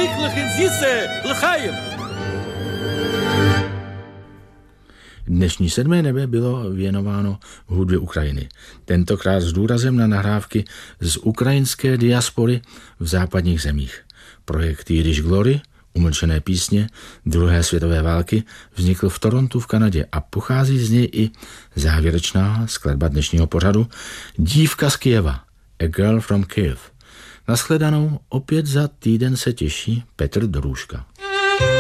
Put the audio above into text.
Dnešní sedmé nebe bylo věnováno hudbě Ukrajiny. Tentokrát s důrazem na nahrávky z ukrajinské diaspory v západních zemích. Projekt Irish Glory, umlčené písně druhé světové války, vznikl v Torontu v Kanadě a pochází z něj i závěrečná skladba dnešního pořadu Dívka z Kyjeva, A Girl from Kyiv. Nashledanou, opět za týden se těší Petr Dorůžka.